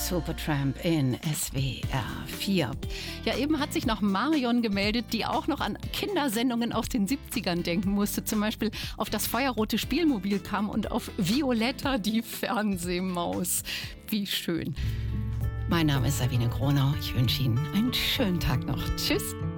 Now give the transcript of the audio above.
Supertramp in SWR 4. Ja, eben hat sich noch Marion gemeldet, die auch noch an Kindersendungen aus den 70ern denken musste. Zum Beispiel auf das feuerrote Spielmobil kam und auf Violetta die Fernsehmaus. Wie schön. Mein Name ist Sabine Gronau. Ich wünsche Ihnen einen schönen Tag noch. Tschüss.